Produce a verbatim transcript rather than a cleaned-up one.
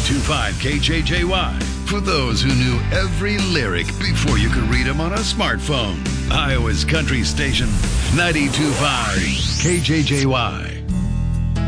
two point five K J J Y. For those who knew every lyric before you could read them on a smartphone. Iowa's Country Station, ninety-two point five K J J Y.